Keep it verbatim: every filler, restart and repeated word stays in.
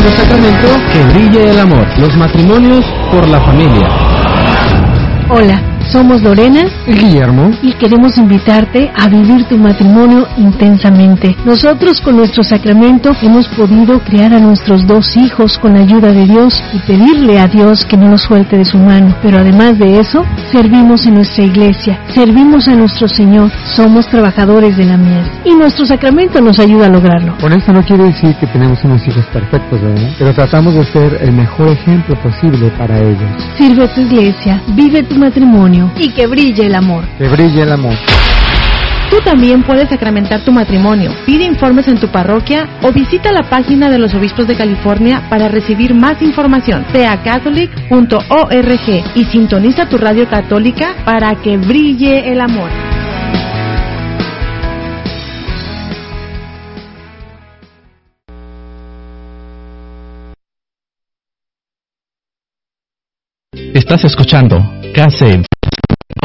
nuevo sacramento, que brille el amor. Los matrimonios por la familia. Hola, somos Lorena y Guillermo y queremos invitarte a vivir tu matrimonio intensamente. Nosotros con nuestro sacramento hemos podido criar a nuestros dos hijos con la ayuda de Dios y pedirle a Dios que no nos suelte de su mano. Pero además de eso, servimos en nuestra iglesia, servimos a nuestro Señor, somos trabajadores de la mies y nuestro sacramento nos ayuda a lograrlo. Con esto no quiere decir que tenemos unos hijos perfectos, ¿verdad? Pero tratamos de ser el mejor ejemplo posible para ellos. Sirve a tu iglesia, vive tu matrimonio y que brille el amor. Que brille el amor. Tú también puedes sacramentar tu matrimonio. Pide informes en tu parroquia o visita la página de los obispos de California para recibir más información. sea catholic punto org y sintoniza tu radio católica para que brille el amor. Estás escuchando K C